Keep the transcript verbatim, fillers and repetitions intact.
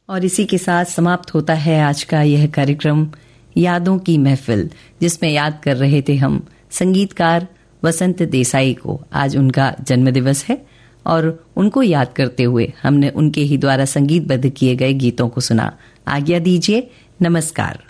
और इसी के साथ समाप्त होता है आज का यह कार्यक्रम यादों की महफिल, जिसमें याद कर रहे थे हम संगीतकार वसंत देसाई को। आज उनका जन्मदिवस है और उनको याद करते हुए हमने उनके ही द्वारा संगीतबद्ध किए गए गीतों को सुना। आज्ञा दीजिए, नमस्कार।